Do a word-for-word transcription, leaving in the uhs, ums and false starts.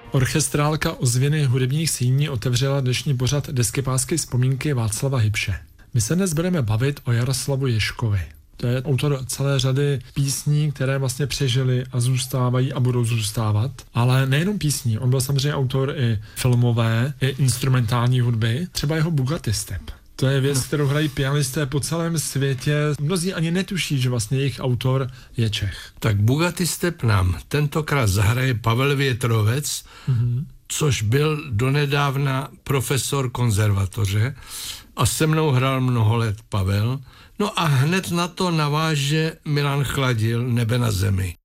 Orchestrálka ozvěny hudebních síní otevřela dnešní pořad Deskypásky vzpomínky Václava Hybše. My se dnes budeme bavit o Jaroslavu Ježkovi. To je autor celé řady písní, které vlastně přežily a zůstávají a budou zůstávat. Ale nejenom písní, on byl samozřejmě autor i filmové, i instrumentální hudby, třeba jeho Bugatti Step. To je věc, kterou hrají pianisté po celém světě. Mnozí ani netuší, že vlastně jejich autor je Čech. Tak Bugatti Step nám tentokrát zahraje Pavel Větrovec, mm-hmm. což byl donedávna profesor konzervatoře a se mnou hrál mnoho let Pavel. No a hned na to naváže Milan Chladil Nebe na zemi.